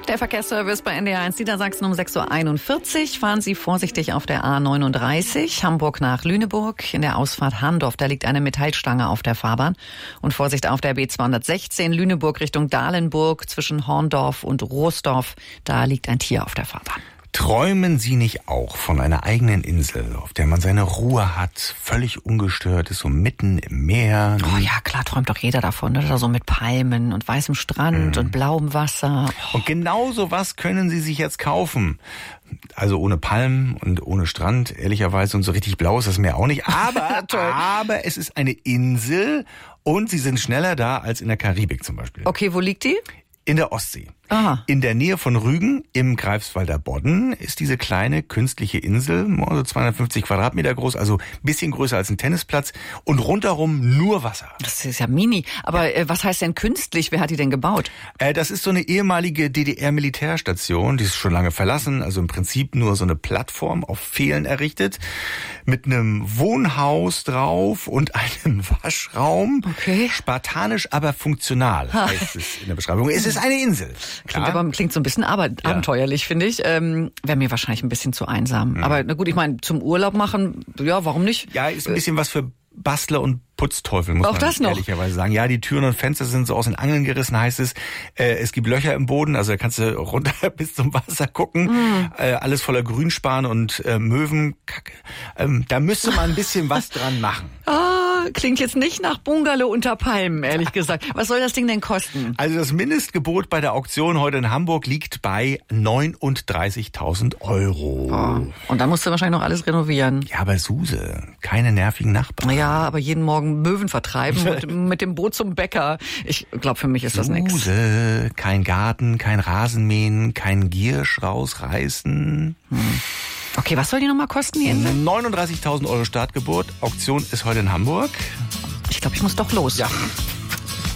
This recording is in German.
der Verkehrsservice bei NDR1 Niedersachsen um 6.41 Uhr. Fahren Sie vorsichtig auf der A39, Hamburg nach Lüneburg. In der Ausfahrt Hahndorf, da liegt eine Metallstange auf der Fahrbahn. Und Vorsicht auf der B216, Lüneburg Richtung Dahlenburg, zwischen Horndorf und Roosdorf. Da liegt ein Tier auf der Fahrbahn. Träumen Sie nicht auch von einer eigenen Insel, auf der man seine Ruhe hat, völlig ungestört ist, so mitten im Meer? Oh ja, klar, träumt doch jeder davon, oder? So mit Palmen und weißem Strand und blauem Wasser. Und genau so was können Sie sich jetzt kaufen. Also ohne Palmen und ohne Strand, ehrlicherweise, und so richtig blau ist das Meer auch nicht. Aber es ist eine Insel und Sie sind schneller da als in der Karibik zum Beispiel. Okay, wo liegt die? In der Ostsee. Aha. In der Nähe von Rügen im Greifswalder Bodden ist diese kleine künstliche Insel, also 250 Quadratmeter groß, also ein bisschen größer als ein Tennisplatz und rundherum nur Wasser. Das ist ja mini. Aber was heißt denn künstlich? Wer hat die denn gebaut? Das ist so eine ehemalige DDR-Militärstation, die ist schon lange verlassen, also im Prinzip nur so eine Plattform auf Pfählen errichtet, mit einem Wohnhaus drauf und einem Waschraum. Okay. Spartanisch, aber funktional, heißt es in der Beschreibung. Es ist eine Insel. Klingt so ein bisschen abenteuerlich, finde ich. Wäre mir wahrscheinlich ein bisschen zu einsam. Aber na gut, ich meine, zum Urlaub machen, ja, warum nicht? Ja, ist ein bisschen was für Bastler und Putzteufel, muss auch man das noch ehrlicherweise sagen. Ja, die Türen und Fenster sind so aus den Angeln gerissen, heißt es. Es gibt Löcher im Boden, also da kannst du runter bis zum Wasser gucken. Alles voller Grünspan und Möwenkacke. Da müsste man ein bisschen was dran machen. Klingt jetzt nicht nach Bungalow unter Palmen, ehrlich gesagt. Was soll das Ding denn kosten? Also das Mindestgebot bei der Auktion heute in Hamburg liegt bei 39.000 Euro. Oh. Und dann musst du wahrscheinlich noch alles renovieren. Ja, aber Suse, keine nervigen Nachbarn. Ja, aber jeden Morgen Möwen vertreiben und mit dem Boot zum Bäcker. Ich glaube, für mich ist das nichts. Suse, kein Garten, kein Rasenmähen, kein Giersch rausreißen. Okay, was soll die nochmal kosten hier? 39.000 Euro Startgebot. Auktion ist heute in Hamburg. Ich glaube, ich muss doch los. Ja.